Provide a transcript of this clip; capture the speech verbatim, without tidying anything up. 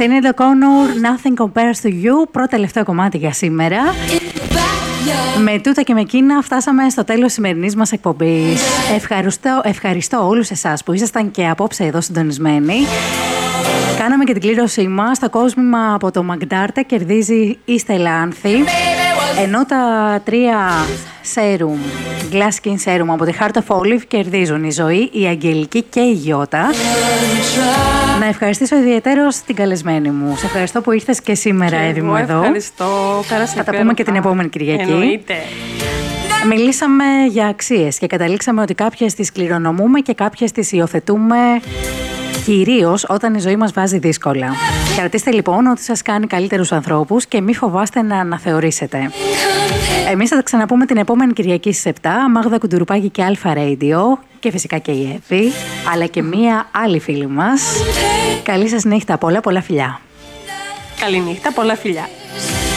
Sinéad O'Connor, Nothing Compares to You, πρώτο τελευταίο κομμάτι για σήμερα. Με τούτα και με εκείνα φτάσαμε στο τέλος της σημερινής μας εκπομπής. Ευχαριστώ, ευχαριστώ όλους εσάς που ήσασταν και απόψε εδώ συντονισμένοι. Κάναμε και την κλήρωσή μας. Το κόσμημα από το Μαγντάρτα κερδίζει η Στελάνθη. Ενώ τα τρία σέρουμ, Glass Skin Serum από τη Heart of Olive κερδίζουν η Ζωή, η Αγγελική και η Γιώτα. Να ευχαριστήσω ιδιαιτέρως την καλεσμένη μου. Σε ευχαριστώ που ήρθες και σήμερα, Εύη μου, εδώ. Ευχαριστώ. Θα τα πούμε και την επόμενη Κυριακή. Εννοείται. Μιλήσαμε για αξίες και καταλήξαμε ότι κάποιες τις κληρονομούμε και κάποιες τις υιοθετούμε, κυρίως όταν η ζωή μας βάζει δύσκολα. Κρατήστε λοιπόν ότι σας κάνει καλύτερους ανθρώπους και μη φοβάστε να αναθεωρήσετε. Εμείς θα τα ξαναπούμε την επόμενη Κυριακή στις επτά, Μάγδα Κουντουρουπάκη και Αλφα Radio και φυσικά και η Εύη, αλλά και μία άλλη φίλη μας. Καλή σας νύχτα, πολλά πολλά φιλιά. Καλή νύχτα, πολλά φιλιά.